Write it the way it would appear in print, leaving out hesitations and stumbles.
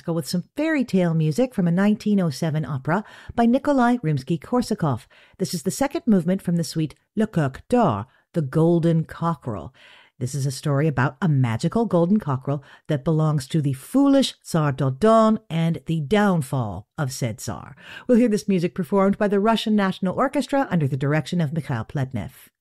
Moscow with some fairy tale music from a 1907 opera by Nikolai Rimsky-Korsakov. This is the second movement from the suite Le Coq d'Or, the Golden Cockerel. This is a story about a magical golden cockerel that belongs to the foolish Tsar Dodon and the downfall of said Tsar. We'll hear this music performed by the Russian National Orchestra under the direction of Mikhail Plednev.